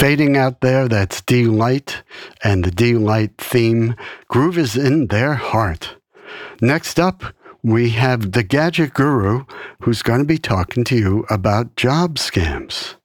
fading out there. That's D-Light and the D-Light theme. Groove is in their heart. Next up, we have the Gadget Guru, who's going to be talking to you about job scams.